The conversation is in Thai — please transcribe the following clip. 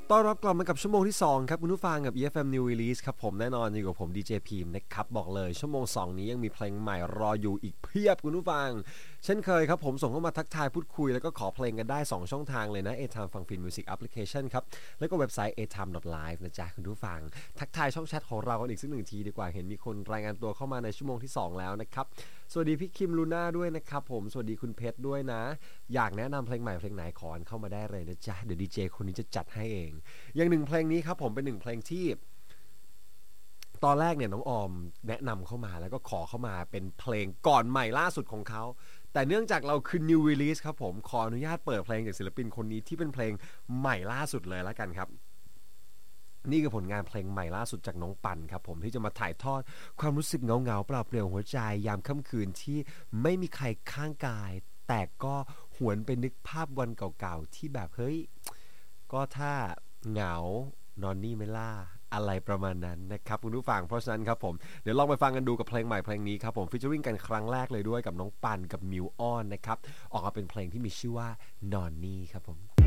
ต้อนรับกลับมากับชั่วโมงที่2ครับคุณผู้ฟังกับ EFM New Release ครับผมแน่นอนอยู่กับผมดีเจพีมนะครับบอกเลยชั่วโมง2นี้ยังมีเพลงใหม่รออยู่อีกเพียบคุณผู้ฟังเช่นเคยครับผมส่งเข้ามาทักทายพูดคุยแล้วก็ขอเพลงกันได้2ช่องทางเลยนะ A-Time ฟังฟิน Music Application ครับแล้วก็เว็บไซต์ atime.live นะจ๊ะคุณผู้ฟังทักทายช่องแชทของเรากันอีกสักหนึ่งทีดีกว่าเห็นมีคนรายงานตัวเข้ามาในชั่วโมงที่2แล้วนะครับสวัสดีพี่คิมลูน่าด้วยนะครับผมสวัสดีคุณเพชรด้วยนะอยากแนะนำเพลงใหม่เพลงไหนขอเข้ามาได้เลยนะจ๊ะเดี๋ยวดีเจคนนี้จะจัดให้เอง อย่างหนึ่งเพลงนี้ครับผมเป็นหนึ่งเพลงที่ตอนแรกเนี่ยน้องออมแนะนำเข้ามาแล้วก็ขอเข้ามาเป็นเพลงก่อนใหม่ล่าสุดของเขาแต่เนื่องจากเราคือ New Release ครับผมขออนุญาตเปิดเพลงจากศิลปินคนนี้ที่เป็นเพลงใหม่ล่าสุดเลยแล้วกันครับนี่คือผลงานเพลงใหม่ล่าสุดจากน้องปันครับผมที่จะมาถ่ายทอดความรู้สึกเงาๆเปล่าเปลี่ยวหัวใจยามค่ำคืนที่ไม่มีใครข้างกายแต่ก็หวนไปนึกภาพวันเก่าๆที่แบบเฮ้ยก็ถ้าเหงานอนนี่ไม่ล่าอะไรประมาณนั้นนะครับคุณผู้ฟังเพราะฉะนั้นครับผมเดี๋ยวลองไปฟังกันดูกับเพลงใหม่เพลงนี้ครับผมฟีเจอริ่งกันครั้งแรกเลยด้วยกับน้องปันกับมิวอ้อนนะครับออกมาเป็นเพลงที่มีชื่อว่านอนนี่ครับผม